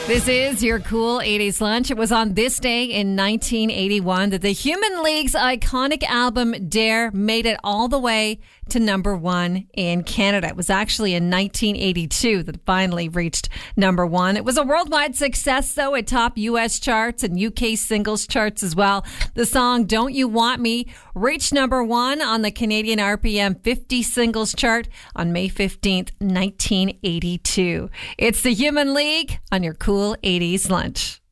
This is your cool 80s lunch. It was on this day in 1981 that the Human League's iconic album Dare made it all the way to number one in Canada. It was actually in 1982 that it finally reached number one. It was a worldwide success, though. It topped U.S. charts and UK singles charts as well. The song Don't You Want Me reached number one on the Canadian RPM 50 singles chart on May 15th, 1982. It's the Human League on your cool 80s lunch.